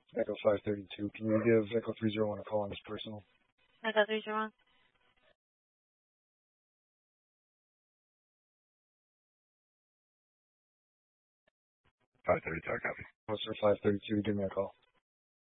Echo 532. Can you give Echo 301 a call on his personal? Echo 301. 532, copy. Officer 532, give me a call.